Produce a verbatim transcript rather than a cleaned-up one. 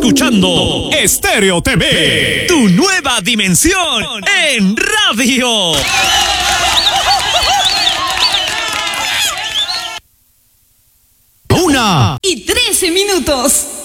escuchando Estéreo T V, tu nueva dimensión en radio. Una y trece minutos.